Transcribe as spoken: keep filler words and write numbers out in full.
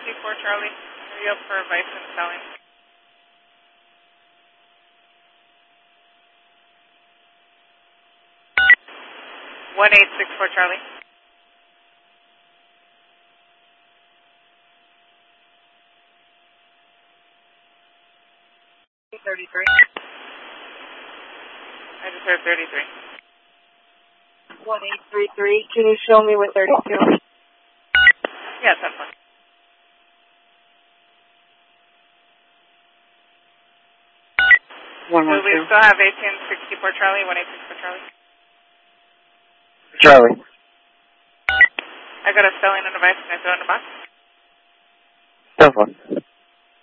sixty-four Charlie. Are you up for advice and selling? one eight six four Charlie. thirty-three. I just heard thirty-three. one eight three three. Can you show me with thirty-two? Yes, that's fine. One Do one we two. still have eighteen sixty-four Charlie, one eight six four Charlie? Charlie. I got a selling and advice. Can I throw it in the box? Cell phone.